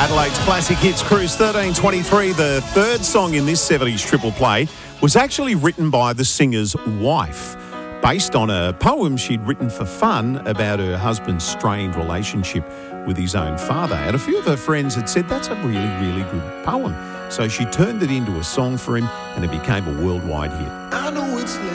Adelaide's Classic Hits Cruise 1323, the third song in this 70s triple play, was actually written by the singer's wife, based on a poem she'd written for fun about her husband's strained relationship with his own father. And a few of her friends had said, that's a really, really good poem. So she turned it into a song for him, and it became a worldwide hit. I know it's late.